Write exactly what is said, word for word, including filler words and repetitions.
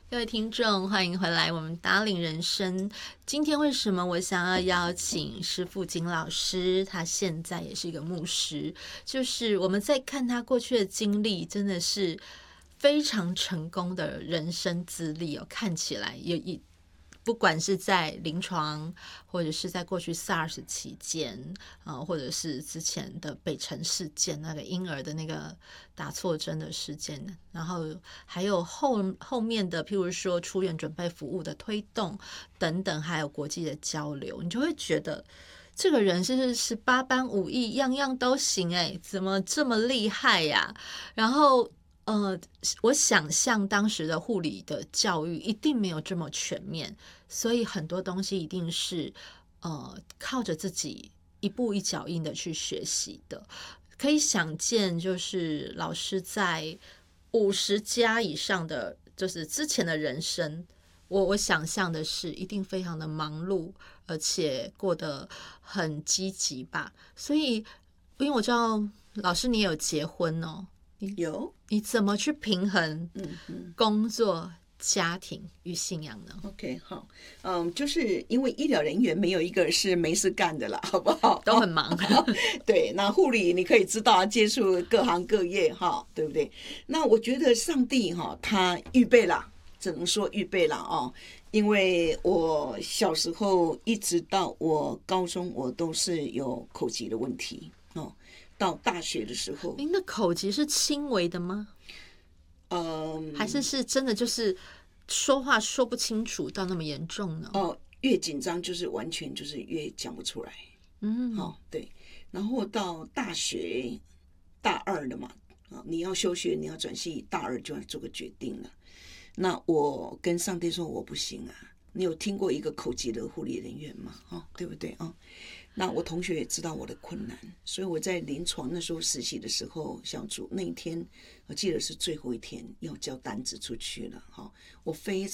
各位听众，欢迎回来，我们达领人生。今天为什么我想要邀请师父金老师？他现在也是一个牧师，就是我们在看他过去的经历，真的是非常成功的人生资历哦，看起来有一。不管是在临床，或者是在过去 SARS 期间，呃，或者是之前的北辰事件那个婴儿的那个打错针的事件，然后还有后后面的，譬如说出院准备服务的推动等等，还有国际的交流，你就会觉得这个人是十八般武艺，样样都行哎，怎么这么厉害呀？然后。呃，我想象当时的护理的教育一定没有这么全面，所以很多东西一定是呃靠着自己一步一脚印的去学习的。可以想见，就是老师在五十加以上的，就是之前的人生，我我想象的是一定非常的忙碌，而且过得很积极吧。所以，因为我知道老师你也有结婚哦。 有， 你怎么去平衡工作、家庭与信仰呢 ？OK， 好，嗯，就是因为医疗人员没有一个是没事干的啦，好不好？ 都很忙。 对，那护理你可以知道接触各行各业哈，对不对？那我觉得上帝哈，他预备了，只能说预备了哦。因为我小时候一直到我高中，我都是有口疾的问题哦。到大学的时候， 您的口疾是轻微的吗？ 嗯， 还是是真的就是说话说不清楚到那么严重呢？ 哦，越紧张就是完全就是越讲不出来。 嗯， 好、哦，对。然后到大学大二了嘛，啊，你要休学，你要转系，大二就要做个决定了。那我跟上帝说我不行啊。你有听过一个口疾的护理人员吗？哦，对不对啊？哦，那我同学也知道我的困难，所以我在临床那时候实习的时候，小组那一天我记得是最后一天要交单子出去了哈，我非